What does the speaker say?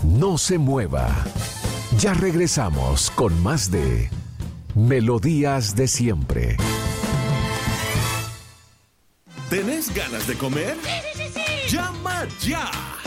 No se mueva. Ya regresamos con más de Melodías de Siempre. ¿Tenés ganas de comer? Sí. ¡Llama ya!